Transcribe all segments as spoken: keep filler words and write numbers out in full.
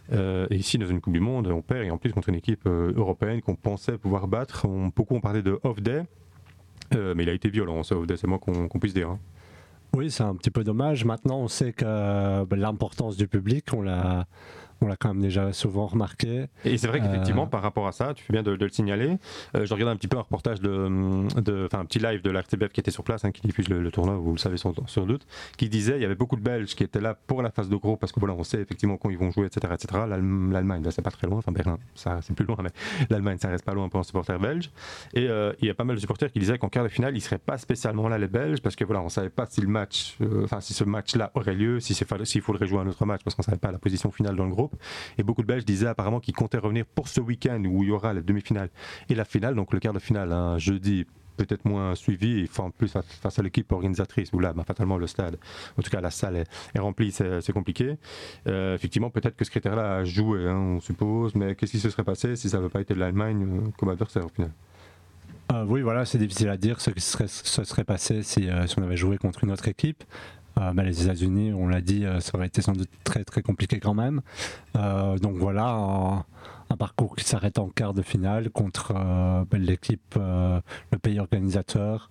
Euh, et ici, dans une Coupe du Monde, on perd et en plus contre une équipe euh, européenne qu'on pensait pouvoir battre. On, beaucoup ont parlé de off-day, euh, mais il a été violent, ce off-day, c'est moi qu'on, qu'on puisse dire. Hein. Oui, c'est un petit peu dommage. Maintenant, on sait que euh, l'importance du public, on l'a, on l'a quand même déjà souvent remarqué. Et c'est vrai qu'effectivement, euh... par rapport à ça, tu fais bien de, de le signaler. Euh, je regardais un petit peu un reportage, de, de, enfin un petit live de l'R T B F qui était sur place, hein, qui diffuse le, le tournoi, vous le savez sans, sans doute, qui disait il y avait beaucoup de Belges qui étaient là pour la phase de groupe, parce que voilà, on sait effectivement quand ils vont jouer, et cetera, et cetera. L'Allem- L'Allemagne, là, c'est pas très loin, enfin Berlin, ça, c'est plus loin, mais l'Allemagne, ça reste pas loin pour un supporter belge. Et euh, il y a pas mal de supporters qui disaient qu'en quart de finale, ils seraient pas spécialement là les Belges, parce que voilà, on savait pas si le match, enfin euh, si ce match-là aurait lieu, si c'est, s'il faudrait jouer un autre match, parce qu'on savait pas la position finale dans le groupe. Et beaucoup de Belges disaient apparemment qu'ils comptaient revenir pour ce week-end où il y aura la demi-finale et la finale, donc le quart de finale, un jeudi peut-être moins suivi, et enfin, plus face à l'équipe organisatrice, où là, bah, fatalement, le stade, en tout cas la salle est, est remplie, c'est, c'est compliqué. Euh, effectivement, peut-être que ce critère-là a joué, hein, on suppose, mais qu'est-ce qui se serait passé si ça n'avait pas été de l'Allemagne euh, comme adversaire au final? Euh, oui, voilà, c'est difficile à dire ce qui serait, se serait passé si, euh, si on avait joué contre une autre équipe. Euh, bah, les États-Unis, on l'a dit, euh, ça aurait été sans doute très très compliqué quand même. Euh, donc voilà, un, un parcours qui s'arrête en quart de finale contre euh, bah, l'équipe, euh, le pays organisateur.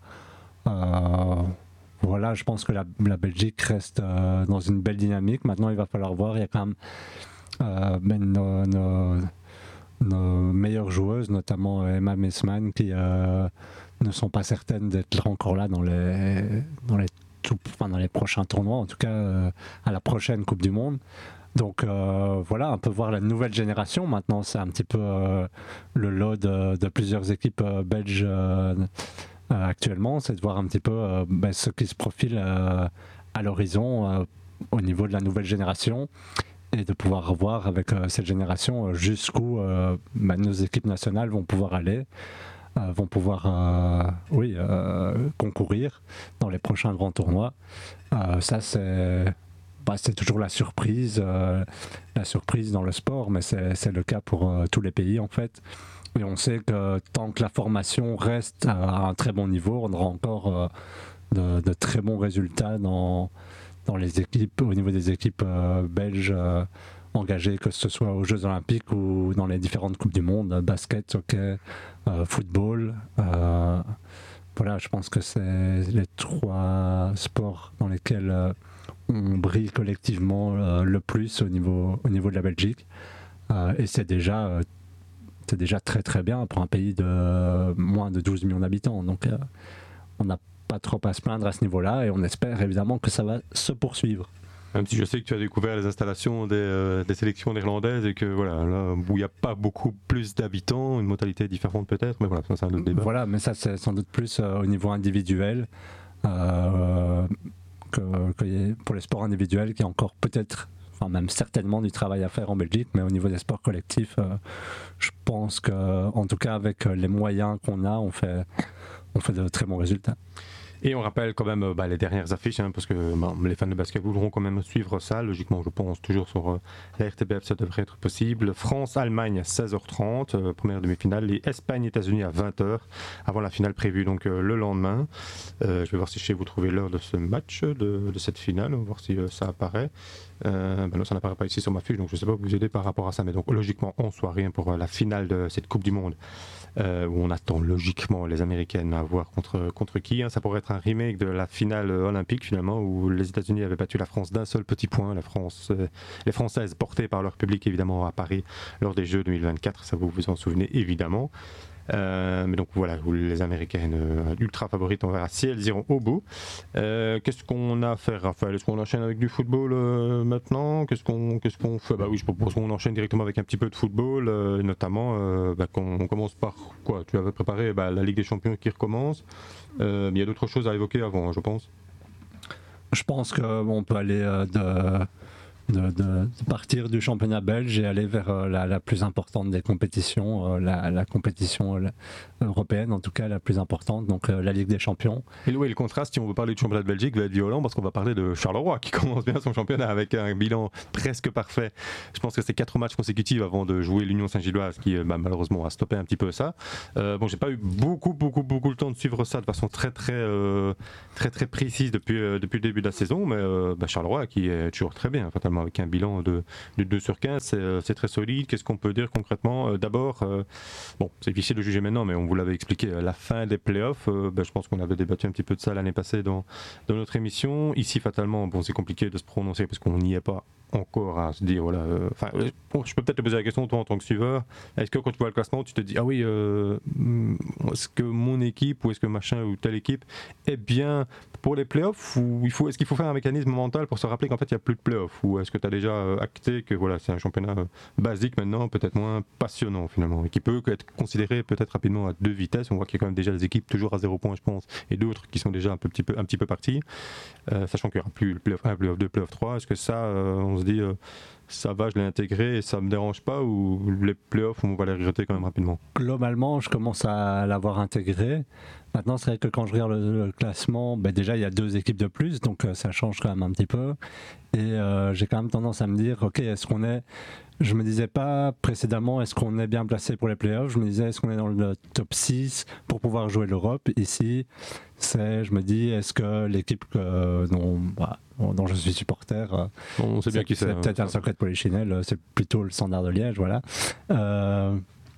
Euh, voilà, je pense que la, la Belgique reste euh, dans une belle dynamique. Maintenant, il va falloir voir. Il y a quand même euh, ben, nos, nos, nos meilleures joueuses, notamment Emma Messman, qui euh, ne sont pas certaines d'être encore là dans les, dans les Tout, enfin dans les prochains tournois, en tout cas euh, à la prochaine Coupe du Monde. Donc euh, voilà, un peu voir la nouvelle génération. Maintenant, c'est un petit peu euh, le lot de, de plusieurs équipes euh, belges euh, euh, actuellement, c'est de voir un petit peu euh, ben, ce qui se profile euh, à l'horizon euh, au niveau de la nouvelle génération et de pouvoir voir avec euh, cette génération euh, jusqu'où euh, ben, nos équipes nationales vont pouvoir aller. Euh, vont pouvoir euh, oui, euh, concourir dans les prochains grands tournois. Euh, ça, c'est, bah, c'est toujours la surprise, euh, la surprise dans le sport, mais c'est, c'est le cas pour euh, tous les pays en fait. Et on sait que tant que la formation reste à un très bon niveau, on aura encore euh, de, de très bons résultats dans, dans les équipes, au niveau des équipes euh, belges euh, engagés, que ce soit aux Jeux Olympiques ou dans les différentes Coupes du Monde, basket, hockey, euh, football. Euh, voilà, je pense que c'est les trois sports dans lesquels euh, on brille collectivement euh, le plus au niveau, au niveau de la Belgique. Euh, et c'est déjà, euh, c'est déjà très très bien pour un pays de euh, moins de douze millions d'habitants. Donc euh, on n'a pas trop à se plaindre à ce niveau-là et on espère évidemment que ça va se poursuivre. Même si je sais que tu as découvert les installations des, euh, des sélections néerlandaises et que voilà, là où il n'y a pas beaucoup plus d'habitants, une mentalité différente peut-être, mais voilà, ça c'est un autre débat. Voilà, mais ça c'est sans doute plus euh, au niveau individuel, euh, que, que pour les sports individuels, qui y a encore peut-être, enfin même certainement du travail à faire en Belgique, mais au niveau des sports collectifs, euh, je pense que, en tout cas avec les moyens qu'on a, on fait, on fait de très bons résultats. Et on rappelle quand même bah, les dernières affiches, hein, parce que bah, les fans de basket voudront quand même suivre ça. Logiquement, je pense toujours sur euh, la R T B F, ça devrait être possible. France-Allemagne, seize heures trente, euh, première demi-finale. Et Espagne-États-Unis à vingt heures, avant la finale prévue donc euh, le lendemain. Euh, je vais voir si je sais vous trouver l'heure de ce match, de, de cette finale. On va voir si euh, ça apparaît. Euh, ben non, ça n'apparaît pas ici sur ma fiche, donc je ne sais pas vous aider par rapport à ça. Mais donc logiquement, en soirée, pour euh, la finale de cette Coupe du Monde, euh, où on attend logiquement les Américaines à voir contre, contre qui. Hein. Ça pourrait être un remake de la finale olympique finalement, où les États-Unis avaient battu la France d'un seul petit point. La France, euh, les Françaises portées par leur public évidemment à Paris lors des Jeux deux mille vingt-quatre, ça vous vous en souvenez évidemment. Euh, mais donc voilà, les Américaines euh, ultra favorites, on verra si elles iront au bout. Euh, qu'est-ce qu'on a à faire, Raphaël? Est-ce qu'on enchaîne avec du football euh, maintenant? Qu'est-ce qu'on, qu'est-ce qu'on fait? Bah oui, je propose qu'on enchaîne directement avec un petit peu de football, euh, notamment euh, bah, qu'on on commence par quoi? Tu avais préparé bah, la Ligue des Champions qui recommence. Euh, mais il y a d'autres choses à évoquer avant, hein, je pense. Je pense qu'on bon, peut aller euh, de... De, de, de partir du championnat belge et aller vers euh, la, la plus importante des compétitions, euh, la, la compétition euh, européenne en tout cas la plus importante, donc euh, la Ligue des Champions. Et oui, le contraste, si on veut parler du championnat de Belgique, va être violent parce qu'on va parler de Charleroi qui commence bien son championnat avec un bilan presque parfait. Je pense que c'est quatre matchs consécutifs avant de jouer l'Union Saint-Gilloise qui bah, malheureusement a stoppé un petit peu ça. Euh, bon, j'ai pas eu beaucoup, beaucoup, beaucoup le temps de suivre ça de façon très, très, euh, très, très précise depuis, euh, depuis le début de la saison, mais euh, bah, Charleroi qui est toujours très bien fatalement avec un bilan de, de deux sur quinze, c'est, euh, c'est très solide. Qu'est-ce qu'on peut dire concrètement? euh, D'abord, euh, bon, c'est difficile de juger maintenant, mais on vous l'avait expliqué, euh, la fin des playoffs, euh, ben, je pense qu'on avait débattu un petit peu de ça l'année passée dans, dans notre émission. Ici, fatalement, bon, c'est compliqué de se prononcer parce qu'on n'y est pas encore à se dire, voilà, euh, enfin, euh, bon, je peux peut-être te poser la question, toi, en tant que suiveur, est-ce que quand tu vois le classement, tu te dis, ah oui, euh, est-ce que mon équipe ou est-ce que machin ou telle équipe est bien pour les playoffs, ou il faut, est-ce qu'il faut faire un mécanisme mental pour se rappeler qu'en fait il n'y a plus de playoffs, ou est-ce que tu as déjà euh, acté que voilà, c'est un championnat euh, basique maintenant, peut-être moins passionnant finalement, et qui peut être considéré peut-être rapidement à deux vitesses? On voit qu'il y a quand même déjà des équipes toujours à zéro point, je pense, et d'autres qui sont déjà un, peu, petit, peu, un petit peu parties, euh, sachant qu'il n'y aura plus le playoff un, playoff deux, playoff trois. Est-ce que ça, euh, on se dit, euh, ça va, je l'ai intégré et ça me dérange pas, ou les playoffs, on va les regretter quand même rapidement? Globalement, je commence à l'avoir intégré. Maintenant, c'est vrai que quand je regarde le, le classement, ben déjà il y a deux équipes de plus, donc euh, ça change quand même un petit peu. Et euh, j'ai quand même tendance à me dire, ok, est-ce qu'on est... Je me disais pas précédemment, est-ce qu'on est bien placé pour les playoffs? Je me disais, est-ce qu'on est dans le top six pour pouvoir jouer l'Europe? Ici, c'est, je me dis, est-ce que l'équipe euh, dont, bah, dont je suis supporter, euh, bon, on sait bien qui c'est, c'est peut-être hein, un secret de Polichinelle, c'est plutôt le Standard de Liège, voilà. Euh,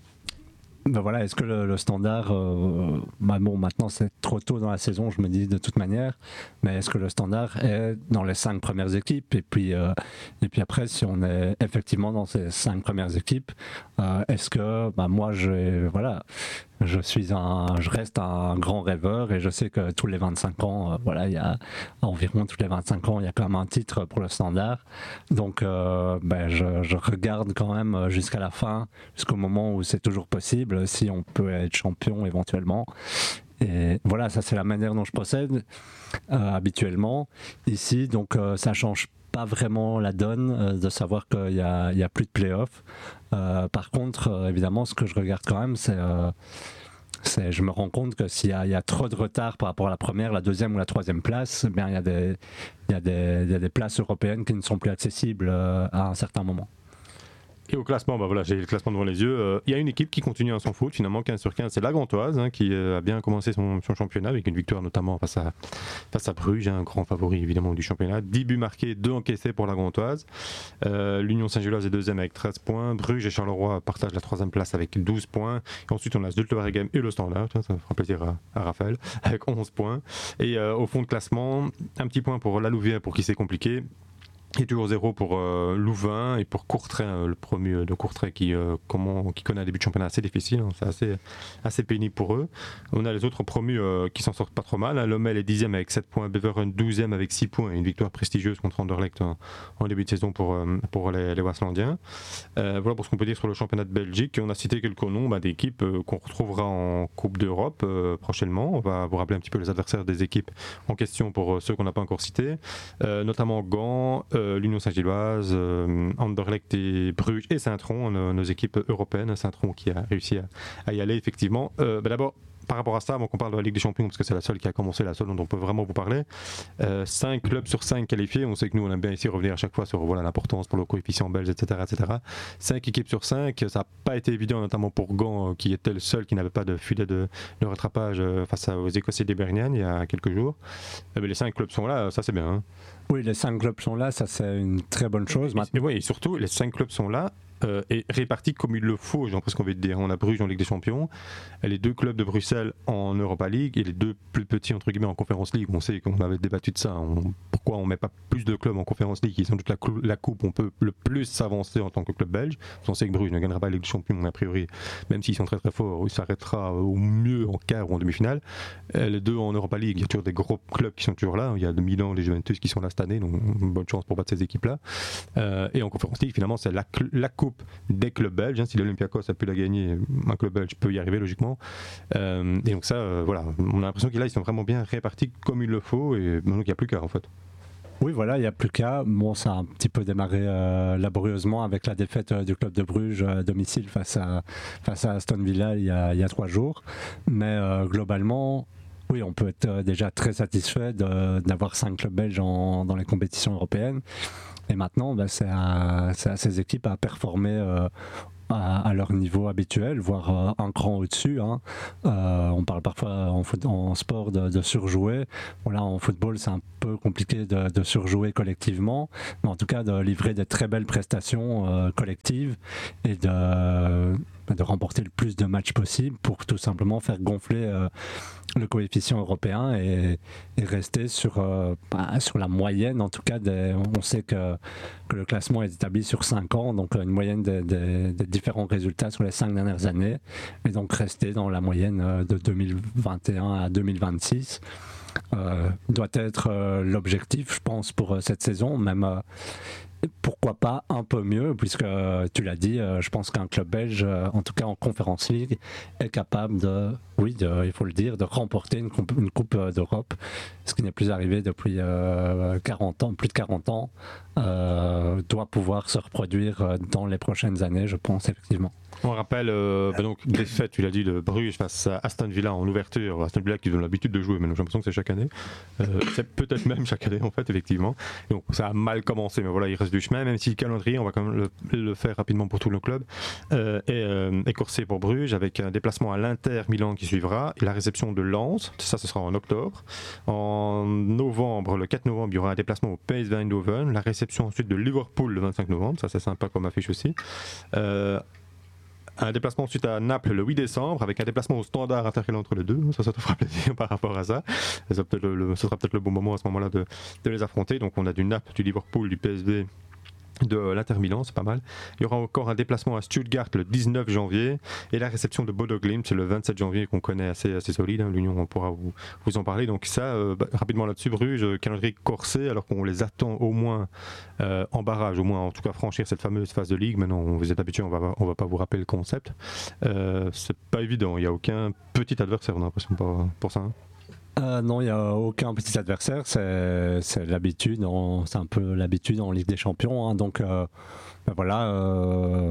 Ben voilà, est-ce que le, le Standard, euh, bah bon, maintenant c'est trop tôt dans la saison, je me dis de toute manière, mais est-ce que le Standard est dans les cinq premières équipes? Et puis, euh, et puis après, si on est effectivement dans ces cinq premières équipes, euh, est-ce que bah moi, je, voilà, je suis un, je reste un grand rêveur et je sais que tous les vingt-cinq ans, euh, voilà, il y a environ tous les vingt-cinq ans, il y a quand même un titre pour le Standard. Donc, euh, ben je, je regarde quand même jusqu'à la fin, jusqu'au moment où c'est toujours possible, si on peut être champion éventuellement. Et voilà, ça c'est la manière dont je procède euh, habituellement ici. Donc, euh, ça change pas vraiment la donne euh, de savoir qu'il y a, il y a plus de play-off. Euh, par contre, euh, évidemment, ce que je regarde quand même, c'est, euh, c'est je me rends compte que s'il y a, il y a trop de retard par rapport à la première, la deuxième ou la troisième place, bien, il y a des, il y a des, il y a des places européennes qui ne sont plus accessibles euh, à un certain moment. Et au classement, bah voilà, j'ai le classement devant les yeux. Il euh, y a une équipe qui continue à s'en foutre, finalement, quinze sur quinze, c'est la Gantoise, hein, qui euh, a bien commencé son, son championnat avec une victoire notamment face à, face à Bruges, un grand favori évidemment du championnat. dix buts marqués, deux encaissés pour la Gantoise. Euh, L'Union Saint-Gilloise est deuxième avec treize points. Bruges et Charleroi partagent la troisième place avec douze points. Et ensuite, on a Zulte Waregem et le Standard, ça fera plaisir à, à Raphaël, avec onze points. Et euh, au fond de classement, un petit point pour la Louvière pour qui c'est compliqué. Et toujours zéro pour euh, Louvain et pour Courtrai, euh, le premier de Courtrai qui, euh, comment, qui connaît un début de championnat assez difficile, hein, c'est assez, assez pénible pour eux. On a les autres promus euh, qui s'en sortent pas trop mal, hein. Lommel est dixième avec sept points, Beveren douzième avec six points, une victoire prestigieuse contre Anderlecht en, en début de saison pour, euh, pour les, les Waaslandiens. Euh, voilà pour ce qu'on peut dire sur le championnat de Belgique. On a cité quelques noms bah, d'équipes euh, qu'on retrouvera en Coupe d'Europe euh, prochainement. On va vous rappeler un petit peu les adversaires des équipes en question pour euh, ceux qu'on n'a pas encore cités, euh, notamment Gand, euh, l'Union Saint-Gilloise, euh, Anderlecht et Bruges et Saint-Tron, nos, nos équipes européennes. Saint-Tron qui a réussi à, à y aller effectivement. Euh, bah d'abord, par rapport à ça, avant qu'on parle de la Ligue des Champions, parce que c'est la seule qui a commencé, la seule dont on peut vraiment vous parler, euh, cinq clubs sur cinq qualifiés. On sait que nous, on aime bien ici revenir à chaque fois sur voilà, l'importance pour le coefficient belge, et cetera et cetera. cinq équipes sur cinq, ça n'a pas été évident, notamment pour Gand, euh, qui était le seul qui n'avait pas de filet de, de rattrapage euh, face aux Écossais d'Hibernian il y a quelques jours. Eh bien, les cinq clubs sont là, ça c'est bien. Hein. Oui, les cinq clubs sont là, ça c'est une très bonne chose. Et, et, oui, et surtout, les cinq clubs sont là. Euh, et répartis comme il le faut, j'ai l'impression qu'on va dire. On a Bruges en Ligue des Champions, les deux clubs de Bruxelles en Europa League et les deux plus petits entre guillemets en Conference League. On sait qu'on avait débattu de ça. On, pourquoi on met pas plus de clubs en Conference League qui sont toute la, la coupe, on peut le plus s'avancer en tant que club belge. On sait que Bruges ne gagnera pas la Ligue des Champions a priori, même s'ils sont très très forts, il s'arrêtera au mieux en quart ou en demi-finale. Euh, les deux en Europa League, il y a toujours des gros clubs qui sont toujours là. Il y a de Milan, les Juventus qui sont là cette année, donc bonne chance pour battre ces équipes-là. Euh, et en Conference League, finalement, c'est la, la coupe des clubs belges, hein, si l'Olympiakos a pu la gagner, un club belge peut y arriver logiquement. Euh, et donc ça, euh, voilà, on a l'impression qu'ils là, ils sont vraiment bien répartis comme il le faut, et donc il n'y a plus qu'à en fait. Oui, voilà, il n'y a plus qu'à. Bon, ça a un petit peu démarré euh, laborieusement avec la défaite euh, du club de Bruges à euh, domicile face à, face à Aston Villa il y a, il y a trois jours. Mais euh, globalement, oui, on peut être euh, déjà très satisfait de, d'avoir cinq clubs belges en, dans les compétitions européennes. Et maintenant, bah, c'est, à, c'est à ces équipes à performer euh, à, à leur niveau habituel, voire euh, un cran au-dessus. Hein. Euh, on parle parfois en, foot, en sport de, de surjouer. Voilà, en football, c'est un peu compliqué de, de surjouer collectivement, mais en tout cas de livrer de très belles prestations euh, collectives et de, de remporter le plus de matchs possible pour tout simplement faire gonfler euh, le coefficient européen et, et rester sur, euh, bah, sur la moyenne. En tout cas, des, on sait que, que le classement est établi sur cinq ans, donc une moyenne des, des, des différents résultats sur les cinq dernières années, et donc rester dans la moyenne de deux mille vingt et un à deux mille vingt-six. Euh, doit être euh, l'objectif, je pense, pour euh, cette saison, même euh, pourquoi pas un peu mieux, puisque euh, tu l'as dit, euh, je pense qu'un club belge, euh, en tout cas en Conference League, est capable de, oui, de, il faut le dire, de remporter une coupe, une coupe euh, d'Europe, ce qui n'est plus arrivé depuis euh, quarante ans, plus de quarante ans, euh, doit pouvoir se reproduire euh, dans les prochaines années, je pense, effectivement. On rappelle, euh, bah donc, défaite, tu l'as dit, de Bruges face à Aston Villa en ouverture. Aston Villa qui ont l'habitude de jouer, mais j'ai l'impression que c'est chaque année. Euh, c'est peut-être même chaque année, en fait, effectivement. Donc ça a mal commencé, mais voilà, il reste du chemin, même si le calendrier, on va quand même le, le faire rapidement pour tout le club, euh, est euh, écorsé pour Bruges, avec un déplacement à l'Inter Milan qui suivra, et la réception de Lens, ça ce sera en octobre. En novembre, le quatre novembre, il y aura un déplacement au P S V Eindhoven, la réception ensuite de Liverpool le vingt-cinq novembre, ça c'est sympa comme affiche aussi. Euh, Un déplacement ensuite à Naples le huit décembre, avec un déplacement au Standard intercalé entre les deux. Ça, ça te fera plaisir par rapport à ça. Ça, peut-être le, ce sera peut-être le bon moment à ce moment-là de, de les affronter. Donc on a du Naples, du Liverpool, du P S V, de l'Inter Milan, c'est pas mal. Il y aura encore un déplacement à Stuttgart le dix-neuf janvier et la réception de Bodo Glimt le vingt-sept janvier qu'on connaît assez, assez solide. Hein. L'Union, on pourra vous, vous en parler. Donc ça, euh, bah, rapidement là-dessus, Bruges, calendrier corsé, alors qu'on les attend au moins euh, en barrage, au moins en tout cas franchir cette fameuse phase de ligue. Maintenant, vous êtes habitués, on va, on va pas vous rappeler le concept. Euh, c'est pas évident, il n'y a aucun petit adversaire, on a l'impression, pour, pour ça. Hein. Euh, non, il n'y a aucun petit adversaire, c'est, c'est l'habitude, en, c'est un peu l'habitude en Ligue des Champions, hein, donc euh, ben voilà, euh,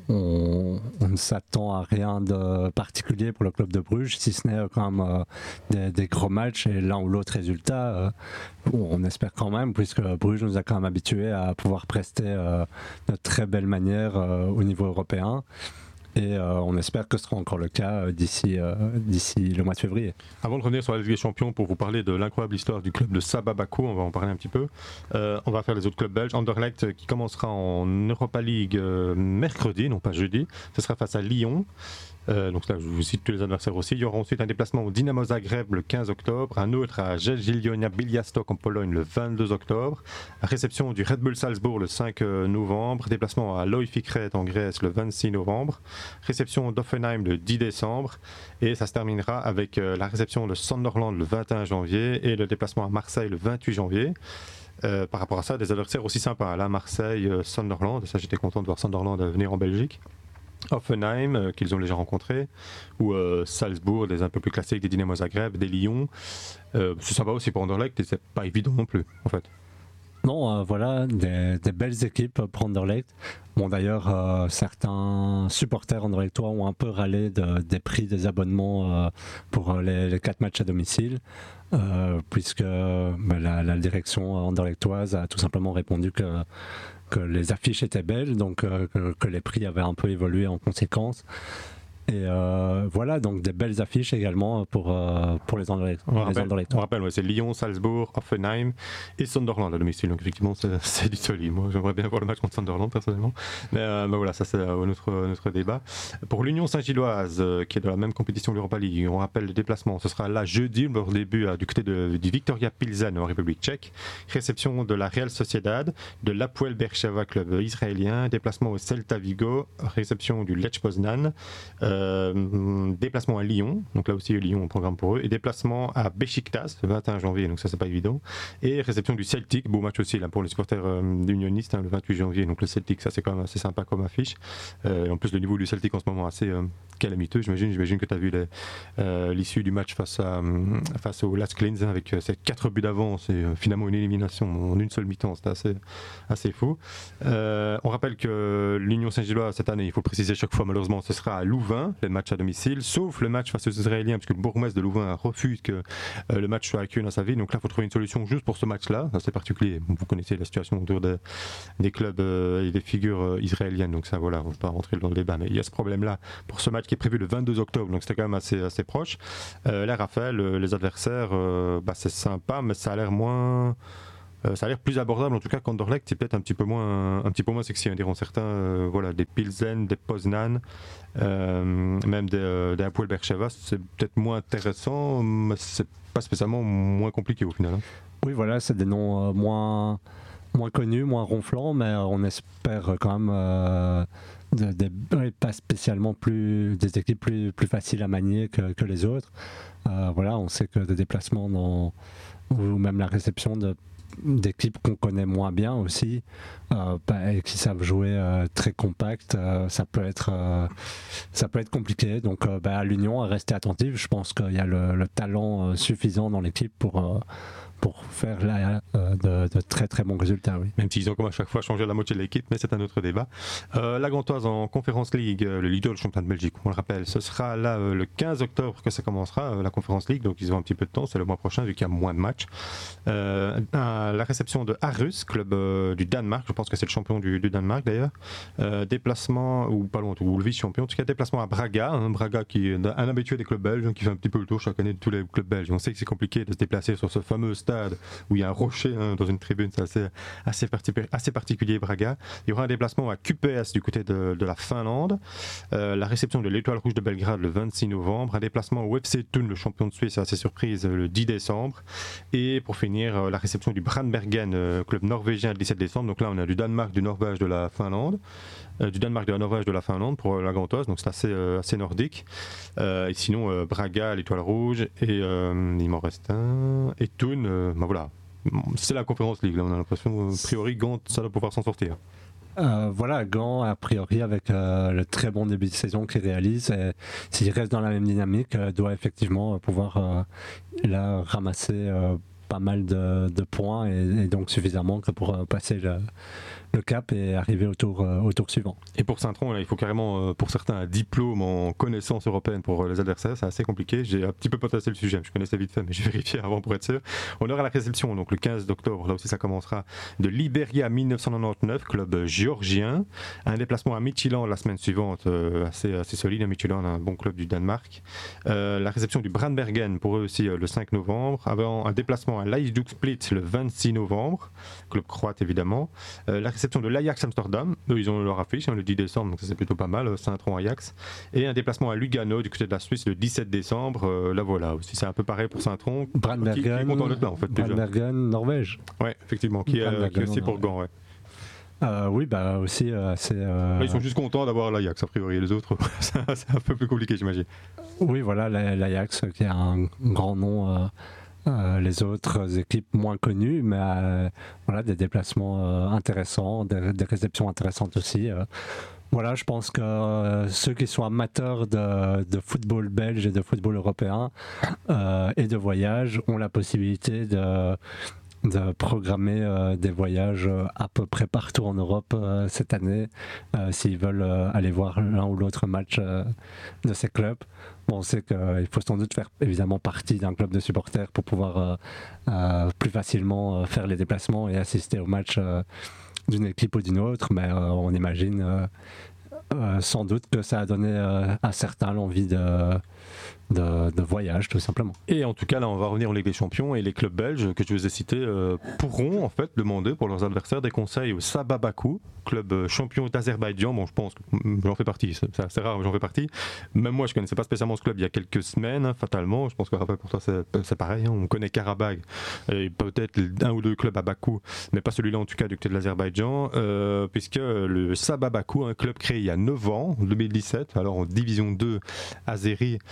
on, on ne s'attend à rien de particulier pour le club de Bruges, si ce n'est quand même euh, des, des gros matchs et l'un ou l'autre résultat, euh, on espère quand même, puisque Bruges nous a quand même habitués à pouvoir prester euh, de très belle manière euh, au niveau européen. Et euh, on espère que ce sera encore le cas euh, d'ici, euh, d'ici le mois de février. Avant de revenir sur la Ligue des Champions pour vous parler de l'incroyable histoire du club de Saba Baku, on va en parler un petit peu. Euh, on va faire les autres clubs belges. Anderlecht qui commencera en Europa League euh, mercredi, non pas jeudi. Ce sera face à Lyon. Euh, donc là, je vous cite tous les adversaires aussi. Il y aura ensuite un déplacement au Dynamo Zagreb le quinze octobre, un autre à Jagiellonia Białystok en Pologne le vingt-deux octobre, réception du Red Bull Salzbourg le cinq novembre, déplacement à Loï Fikret en Grèce le vingt-six novembre, réception d'Offenheim le dix décembre, et ça se terminera avec euh, la réception de Sunderland le vingt et un janvier et le déplacement à Marseille le vingt-huit janvier. Euh, par rapport à ça, des adversaires aussi sympas. Là, Marseille, euh, Sunderland, ça j'étais content de voir Sunderland venir en Belgique. Offenheim, euh, qu'ils ont déjà rencontré, ou euh, Salzbourg, des un peu plus classiques, des Dynamo Zagreb, des Lyon. Euh, c'est sympa aussi pour Anderlecht, et c'est pas évident non plus, en fait. Non, euh, voilà, des, des belles équipes pour Anderlecht. Bon, d'ailleurs, euh, certains supporters anderlechtois ont un peu râlé de, des prix des abonnements euh, pour les, les quatre matchs à domicile, euh, puisque euh, la, la direction anderlechtoise a tout simplement répondu que que les affiches étaient belles, donc euh, que, que les prix avaient un peu évolué en conséquence. Et euh, voilà, donc des belles affiches également pour, euh, pour les Anderlechtois. On rappelle, on rappelle ouais, c'est Lyon, Salzbourg, Offenheim et Sunderland à domicile. Donc effectivement, c'est, c'est du solide. Moi, j'aimerais bien voir le match contre Sunderland personnellement. Mais, euh, mais voilà, ça c'est euh, notre, notre débat. Pour l'Union Saint-Gilloise, euh, qui est de la même compétition de l'Europa League, on rappelle les déplacements. Ce sera là jeudi, leur début euh, du côté de, du Viktoria Pilsen en République tchèque. Réception de la Real Sociedad, de l'Hapoel Beersheva, club israélien. Déplacement au Celta Vigo. Réception du Lech Poznan. Euh, Euh, déplacement à Lyon, donc là aussi Lyon au programme pour eux, et déplacement à Beşiktaş le vingt et un janvier, donc ça c'est pas évident, et réception du Celtic, beau match aussi là pour les supporters euh, unionistes, hein, le vingt-huit janvier, donc le Celtic, ça c'est quand même assez sympa comme affiche. Euh, en plus le niveau du Celtic en ce moment assez euh, calamiteux, j'imagine, j'imagine que tu as vu les, euh, l'issue du match face, à, face au Las Clins, hein, avec euh, ces quatre buts d'avance et euh, finalement une élimination en une seule mi-temps, c'était assez, assez fou. Euh, on rappelle que l'Union Saint-Gilloise cette année, il faut le préciser chaque fois malheureusement, ce sera à Louvain, Louvain, les matchs à domicile, sauf le match face aux Israéliens, puisque le bourgmestre de Louvain refuse que euh, le match soit accueilli dans sa ville. Donc là, il faut trouver une solution juste pour ce match-là. C'est assez particulier. Vous connaissez la situation autour de, des clubs euh, et des figures euh, israéliennes. Donc ça, voilà, on ne va pas rentrer dans le débat. Mais il y a ce problème-là pour ce match qui est prévu le vingt-deux octobre. Donc c'était quand même assez, assez proche. Euh, là, Raphaël, euh, les adversaires, euh, bah, c'est sympa, mais ça a l'air moins... Euh, ça a l'air plus abordable en tout cas qu'Anderlecht, c'est peut-être un petit peu moins, un petit peu moins sexy, hein, diront certains. Euh, voilà, des Pilsen, des Poznan, euh, même des, euh, des Hapoel Beersheva, c'est peut-être moins intéressant, mais c'est pas spécialement moins compliqué au final. Hein. Oui, voilà, c'est des noms euh, moins, moins connus, moins ronflants, mais on espère quand même euh, de, de, pas spécialement plus, des équipes plus, plus faciles à manier que, que les autres. Euh, voilà, on sait que des déplacements dans, ou même la réception de d'équipes qu'on connaît moins bien aussi euh, bah, et qui savent jouer euh, très compact, euh, ça peut être euh, ça peut être compliqué. Donc euh, bah, à l'Union, à rester attentive. Je pense qu'il y a le, le talent euh, suffisant dans l'équipe pour euh, pour faire là, euh, de, de très très bons résultats. Oui. Même s'ils ont comme à chaque fois changé la moitié de l'équipe, mais c'est un autre débat. Euh, la Gantoise en Conference League, euh, le leader du championnat de Belgique, on le rappelle, ce sera là euh, le quinze octobre que ça commencera, euh, la Conference League, donc ils ont un petit peu de temps, c'est le mois prochain vu qu'il y a moins de matchs. Euh, à la réception de Aarhus, club euh, du Danemark, je pense que c'est le champion du, du Danemark d'ailleurs. Euh, déplacement, ou pas loin, ou le vice-champion, en tout cas déplacement à Braga, hein, Braga qui est un habitué des clubs belges, qui fait un petit peu le tour chaque année de tous les clubs belges. On sait que c'est compliqué de se déplacer sur ce fameux stade où il y a un rocher hein, dans une tribune, c'est assez, assez, partic- assez particulier Braga. Il y aura un déplacement à Q P S du côté de, de la Finlande, euh, la réception de l'Étoile Rouge de Belgrade le vingt-six novembre, un déplacement au F C Thun, le champion de Suisse, assez surprise, le dix décembre, et pour finir euh, la réception du Brandbergen, euh, club norvégien, le dix-sept décembre. Donc là on a du Danemark, du Norvège, de la Finlande, euh, du Danemark, de la Norvège, de la Finlande pour euh, la Gantoise, donc c'est assez, euh, assez nordique. Euh, et sinon euh, Braga, l'Étoile Rouge, et euh, il m'en reste un, et Thun, euh, ben voilà. C'est la Conférence League, là on a l'impression, a priori, Gand, ça doit pouvoir s'en sortir. Euh, voilà, Gand, a priori, avec euh, le très bon début de saison qu'il réalise, et s'il reste dans la même dynamique, euh, doit effectivement pouvoir euh, là, ramasser euh, pas mal de, de points et, et donc suffisamment pour euh, passer le, le cap et arriver au tour, euh, au tour suivant. Et pour Saint-Tron, là, il faut carrément, euh, pour certains, un diplôme en connaissance européenne pour euh, les adversaires. C'est assez compliqué. J'ai un petit peu potassé le sujet. Je connaissais vite fait, mais j'ai vérifié avant pour être sûr. On aura la réception, donc le quinze octobre. Là aussi, ça commencera de l'Iberia dix-neuf cent quatre-vingt-dix-neuf, club géorgien. Un déplacement à Midtjylland la semaine suivante, euh, assez, assez solide. Midtjylland, un bon club du Danemark. Euh, la réception du Brandbergen pour eux aussi euh, le cinq novembre. Avant un déplacement à Leipzig Split le vingt-six novembre, club croate évidemment. Euh, la réception de l'Ajax Amsterdam, eux ils ont leur affiche hein, le dix décembre, donc ça c'est plutôt pas mal, Saint-Tron Ajax, et un déplacement à Lugano du côté de la Suisse le dix-sept décembre, euh, là voilà, aussi c'est un peu pareil pour Saint-Tron, Brandbergen, qui, qui est content d'être là en fait. Brandbergen, Norvège. Ouais, effectivement, qui, euh, qui est aussi pour Gand, ouais. Euh, oui, bah aussi, euh, c'est. Euh... Là, ils sont juste contents d'avoir l'Ajax, a priori, les autres, c'est un peu plus compliqué, j'imagine. Oui, voilà, l'Ajax qui a un grand nom. Euh... Euh, les autres équipes moins connues, mais euh, voilà, des déplacements euh, intéressants, des, des réceptions intéressantes aussi. Euh. Voilà, je pense que euh, ceux qui sont amateurs de, de football belge et de football européen euh, et de voyage ont la possibilité de, de programmer euh, des voyages à peu près partout en Europe euh, cette année, euh, s'ils veulent euh, aller voir l'un ou l'autre match euh, de ces clubs. Bon, on sait qu'il faut sans doute faire évidemment partie d'un club de supporters pour pouvoir euh, euh, plus facilement euh, faire les déplacements et assister au match euh, d'une équipe ou d'une autre, mais euh, on imagine euh, euh, sans doute que ça a donné euh, à certains l'envie de, de, de voyage tout simplement. Et en tout cas là on va revenir en Ligue des Champions et les clubs belges que je vous ai cités euh, pourront en fait demander pour leurs adversaires des conseils au Sabah Bakou, club champion d'Azerbaïdjan. Bon je pense que j'en fais partie, c'est assez rare mais j'en fais partie. Même moi je connaissais pas spécialement ce club il y a quelques semaines hein, fatalement, je pense que rappel pour toi c'est, c'est pareil, hein. On connaît Karabakh et peut-être un ou deux clubs à Bakou mais pas celui-là en tout cas du côté de l'Azerbaïdjan euh, puisque le Sabah Bakou, un club créé il y a neuf ans, en deux mille dix-sept, alors en division deux Azérie ou Azérie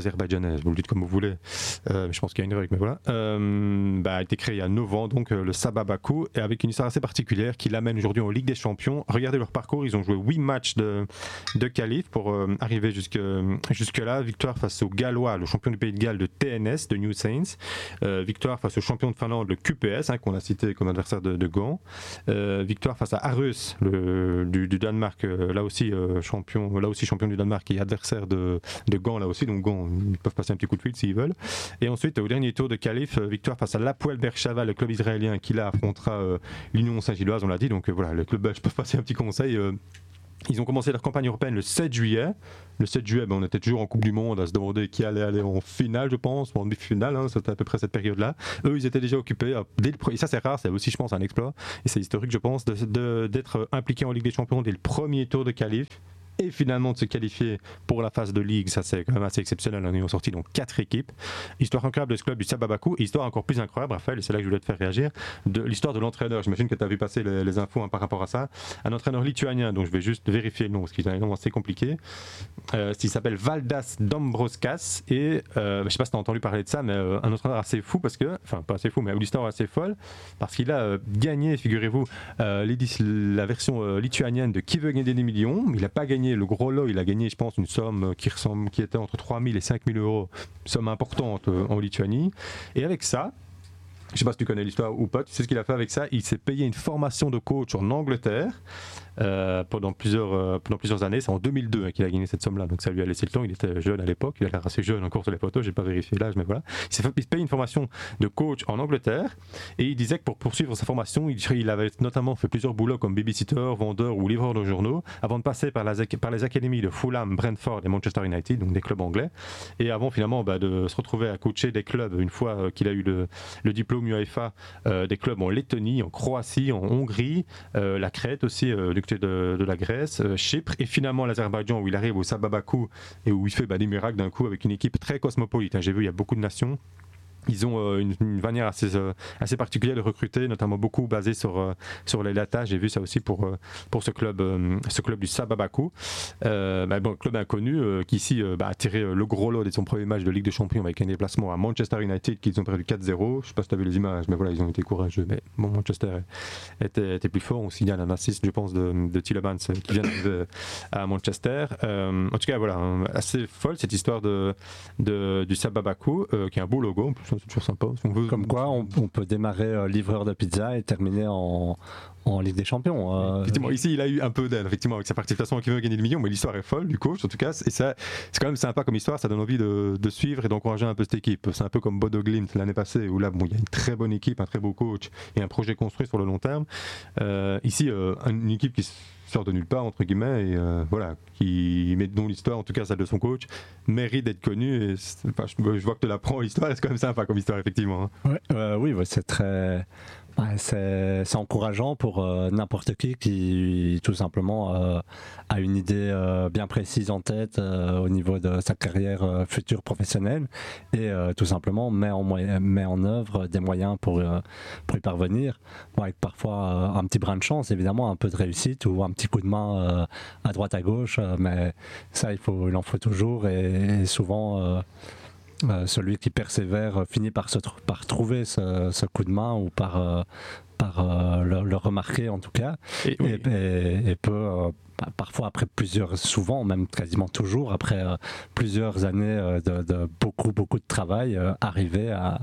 azerbaïdjanaise, vous le dites comme vous voulez, euh, je pense qu'il y a une règle, mais voilà, euh, bah, a été créé il y a neuf ans, donc euh, le Sabah Bakou, et avec une histoire assez particulière qui l'amène aujourd'hui en Ligue des Champions. Regardez leur parcours, ils ont joué huit matchs de, de qualif pour euh, arriver jusque, jusque-là. Victoire face au Gallois, le champion du pays de Galles de T N S, de New Saints. Euh, victoire face au champion de Finlande, le Q P S, hein, qu'on a cité comme adversaire de, de Gand. Euh, victoire face à Aarhus, le, du, du Danemark, euh, là aussi euh, champion, là aussi champion du Danemark et adversaire de, de Gand là aussi. Donc Gand, ils peuvent passer un petit coup de fil s'ils veulent. Et ensuite, au dernier tour de qualif, euh, victoire face à l'Hapoel Beersheva, le club israélien qui là affrontera euh, l'Union Saint-Gilloise, on l'a dit. Donc euh, voilà, le club belge peut passer un petit conseil. Euh, Ils ont commencé leur campagne européenne le sept juillet. Le sept juillet, ben, on était toujours en Coupe du Monde à se demander qui allait aller en finale, je pense, ou en demi-finale, hein, c'était à peu près cette période-là. Eux, ils étaient déjà occupés. Dès le pre- et ça, c'est rare, c'est aussi, je pense, un exploit. Et c'est historique, je pense, de, de, d'être impliqué en Ligue des Champions dès le premier tour de qualif. Et finalement de se qualifier pour la phase de Ligue, ça c'est quand même assez exceptionnel. On est sorti donc quatre équipes. Histoire incroyable de ce club du Sabah Bakou, et histoire encore plus incroyable, Raphaël, et c'est là que je voulais te faire réagir, de l'histoire de l'entraîneur. J'imagine que tu as vu passer les, les infos hein, par rapport à ça. Un entraîneur lituanien, donc je vais juste vérifier le nom parce qu'il a un nom assez compliqué. Euh, il s'appelle Valdas Dombrovskis, et euh, je ne sais pas si tu as entendu parler de ça, mais euh, un entraîneur assez fou, parce que, enfin pas assez fou, mais une histoire assez folle, parce qu'il a euh, gagné, figurez-vous, euh, la version euh, lituanienne de Qui veut gagner des millions. Il n'a pas gagné le gros lot, il a gagné je pense une somme qui, ressemble, qui était entre trois mille et cinq mille euros, somme importante euh, en Lituanie. Et avec ça, je ne sais pas si tu connais l'histoire ou pas, tu sais ce qu'il a fait avec ça, il s'est payé une formation de coach en Angleterre euh, pendant, plusieurs, euh, pendant plusieurs années. C'est en deux mille deux hein, qu'il a gagné cette somme-là, donc ça lui a laissé le temps, il était jeune à l'époque, il a l'air assez jeune encore sur les photos, je n'ai pas vérifié l'âge, mais voilà. Il s'est fait, il se paye une formation de coach en Angleterre, et il disait que pour poursuivre sa formation, il, il avait notamment fait plusieurs boulots comme babysitter, vendeur ou livreur de journaux, avant de passer par, la, par les académies de Fulham, Brentford et Manchester United, donc des clubs anglais, et avant finalement bah, de se retrouver à coacher des clubs une fois euh, qu'il a eu le, le diplôme UEFA, euh, des clubs en Lettonie, en Croatie, en Hongrie, euh, la Crète aussi, euh, du côté de, de la Grèce, euh, Chypre, et finalement l'Azerbaïdjan où il arrive au Sabah Bakou et où il fait bah, des miracles d'un coup avec une équipe très cosmopolite. Hein. J'ai vu, il y a beaucoup de nations. Ils ont euh, une, une manière assez, euh, assez particulière de recruter, notamment beaucoup basée sur, euh, sur les latas. J'ai vu ça aussi pour, euh, pour ce, club, euh, ce club du Sabah Bakou. Euh, bah, bon, club inconnu euh, qui ici euh, bah, a tiré euh, le gros lot de son premier match de Ligue des Champions avec un déplacement à Manchester United qu'ils ont perdu quatre zéro. Je ne sais pas si tu as vu les images, mais voilà, ils ont été courageux. Mais bon, Manchester était, était plus fort. On signale un assist, je pense, de, de Tielemans qui vient d'arriver à Manchester. Euh, en tout cas, voilà, hein, assez folle cette histoire de, de, du Sabah Bakou, euh, qui a un beau logo. En plus, c'est toujours sympa. Si on veut... Comme quoi, on, on peut démarrer euh, livreur de pizza et terminer en, en Ligue des Champions. Euh... Effectivement, ici, il a eu un peu d'aide, effectivement, avec sa participation qui veut gagner le million, mais l'histoire est folle du coach, en tout cas, et ça, c'est quand même sympa comme histoire, ça donne envie de, de suivre et d'encourager un peu cette équipe. C'est un peu comme Bodo Glimt l'année passée, où là, bon, il y a une très bonne équipe, un très beau coach et un projet construit sur le long terme. Euh, ici, euh, une équipe qui sort de nulle part entre guillemets et euh, voilà, qui met dont l'histoire, en tout cas celle de son coach, mérite d'être connue. Et enfin, je, je vois que tu l'apprends l'histoire, c'est quand même sympa comme histoire effectivement. Hein. Ouais, euh, oui, ouais, c'est très, ouais, c'est, c'est encourageant pour euh, n'importe qui qui tout simplement euh, a une idée euh, bien précise en tête euh, au niveau de sa carrière euh, future professionnelle et euh, tout simplement met en, met en œuvre des moyens pour, euh, pour y parvenir, bon, avec parfois euh, un petit brin de chance évidemment, un peu de réussite ou un petit coup de main euh, à droite à gauche, euh, mais ça il, faut, il en faut toujours et, et souvent euh, Euh, celui qui persévère euh, finit par, se tr- par trouver ce, ce coup de main ou par, euh, par euh, le, le remarquer en tout cas et, oui. et, et, et peut euh, parfois après plusieurs, souvent même quasiment toujours après euh, plusieurs années euh, de, de beaucoup beaucoup de travail euh, arriver à,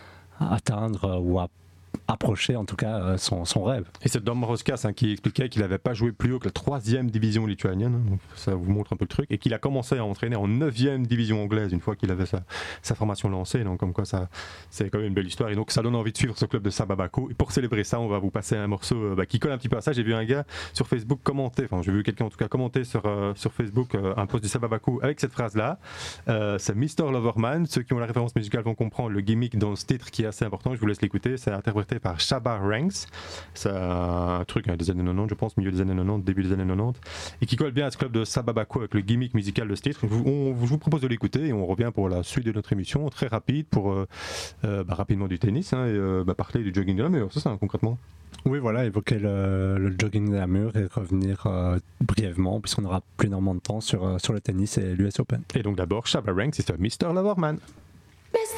à atteindre euh, ou à approcher en tout cas euh, son, son rêve. Et c'est Dombrovskis hein, qui expliquait qu'il n'avait pas joué plus haut que la troisième division lituanienne, hein, donc ça vous montre un peu le truc, et qu'il a commencé à entraîner en neuvième division anglaise une fois qu'il avait sa, sa formation lancée, donc comme quoi ça, c'est quand même une belle histoire, et donc ça donne envie de suivre ce club de Sabah Bakou. Et pour célébrer ça, on va vous passer un morceau euh, bah, qui colle un petit peu à ça. J'ai vu un gars sur Facebook commenter, enfin j'ai vu quelqu'un en tout cas commenter sur, euh, sur Facebook euh, un post du Sabah Bakou avec cette phrase-là, euh, c'est mister Loverman. Ceux qui ont la référence musicale vont comprendre le gimmick dans ce titre qui est assez important, je vous laisse l'écouter. C'est interprété par Shabba Ranks, c'est un truc hein, des années quatre-vingt-dix, je pense, milieu des années quatre-vingt-dix, début des années quatre-vingt-dix, et qui colle bien à ce club de Sabah Bakou avec le gimmick musical de ce titre. Je vous, on, je vous propose de l'écouter et on revient pour la suite de notre émission, très rapide, pour euh, euh, bah, rapidement du tennis hein, et euh, bah, parler du jogging de la meilleure, c'est ça hein, concrètement. Oui, voilà, évoquer le, le jogging de la mur et revenir euh, brièvement, puisqu'on n'aura plus énormément de temps sur, euh, sur le tennis et l'U S Open. Et donc d'abord, Shabba Ranks, c'est Mister Loverman. mister